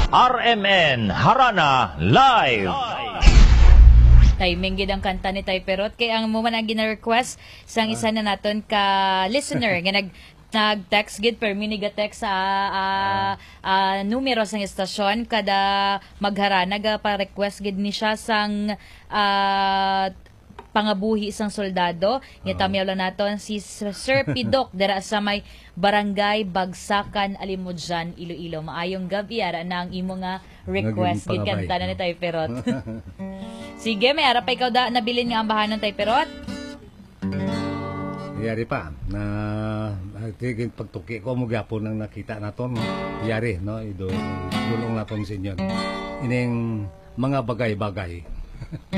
RMN Harana Live. Timing gid ang kanta ni Tay Perot kay ang mo man ang gina-request sang isa na naton ka listener nga nag-text gid per miniga text sa numero sang istasyon kada magharana ga pa request gid ni siya sang pangabuhi isang soldado. Ngitamiyaw lang naton si Sir Pidok dira sa may Barangay Bagsakan, Alimudjan, Iloilo. Maayong gabi ara na ang imo nga request gid kanta na ni Tay Perot. Sige, may ara pa ikaw da nabilin nga ambahan ng Tay Perot. Yari pa na tigil pagtuki ko mo gyapon nang nakita naton. Yari no idulong naton sa inyo. Ining mga bagay-bagay.